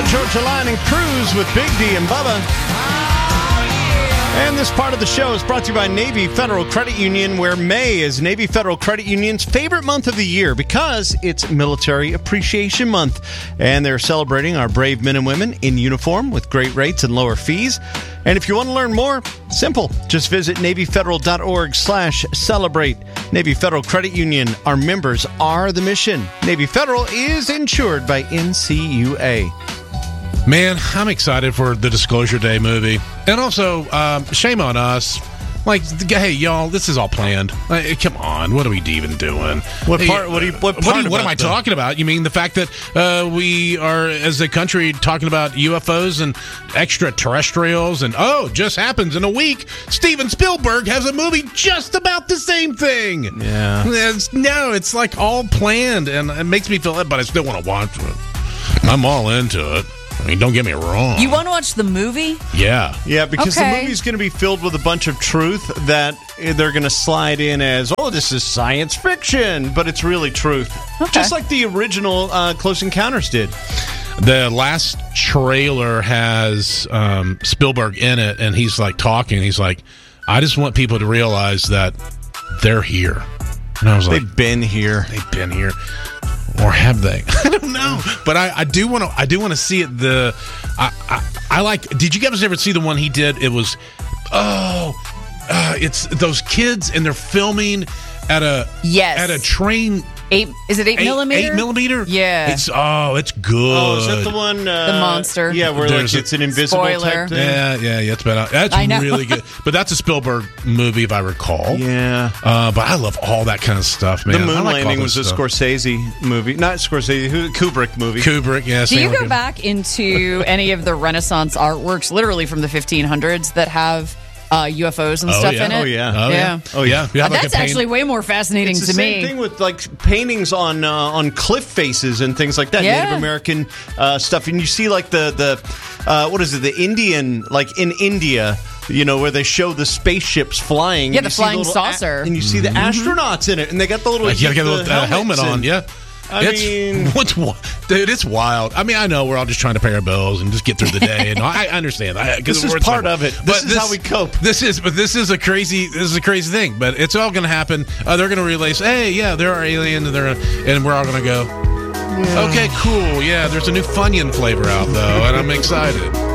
Georgia Line and Cruise with Big D and Bubba. And this part of the show is brought to you by Navy Federal Credit Union, where May is Navy Federal Credit Union's favorite month of the year because it's Military Appreciation Month. And they're celebrating our brave men and women in uniform with great rates and lower fees. And if you want to learn more, simple. Just visit NavyFederal.org/celebrate. Navy Federal Credit Union. Our members are the mission. Navy Federal is insured by NCUA. Man, I'm excited for the Disclosure Day movie. And also, shame on us. Like, hey, y'all, this is all planned. Come on, what are we even doing? What am I talking about? You mean the fact that we are, as a country, talking about UFOs and extraterrestrials, and just happens in a week, Steven Spielberg has a movie just about the same thing. Yeah. It's like all planned, and it makes me feel that, but I still want to watch it. I'm all into it. I mean, don't get me wrong. You want to watch the movie? Yeah. Yeah, because the movie's going to be filled with a bunch of truth that they're going to slide in as, this is science fiction, but it's really truth. Okay. Just like the original Close Encounters did. The last trailer has Spielberg in it, and he's like talking. He's like, I just want people to realize that they're here. And I was like, They've been here. Or have they? I don't know. But I do want to see it. I like. Did you guys ever see the one he did? It was it's those kids and they're filming at a train. Is it 8 millimeter? 8 millimeter? Yeah. It's good. Oh, is that the one? The monster. Yeah, where it's an invisible spoiler type thing. Yeah. It's been out. That's really good. But that's a Spielberg movie, if I recall. Yeah. But I love all that kind of stuff, man. The Moon Landing was a Scorsese movie, not Scorsese, Kubrick movie. Kubrick, yeah. Do you go back into any of the Renaissance artworks, literally from the 1500s, that have UFOs and stuff in it? Oh yeah. That's actually way more fascinating to me. It's the same thing with like paintings on cliff faces and things like that. Yeah. Native American stuff, and you see like the what is it? The Indian, like in India, where they show the spaceships flying. Yeah, the flying saucer, and you see the astronauts in it, and they got the little helmet on. Yeah. Dude, it's wild. I mean, I know we're all just trying to pay our bills and just get through the day, and I understand that. This is part of it. This is how we cope. This is a crazy thing, but it's all going to happen. They're going to release, hey, yeah, there are aliens, and we're all going to go, okay, cool, yeah. There's a new Funyun flavor out though, and I'm excited.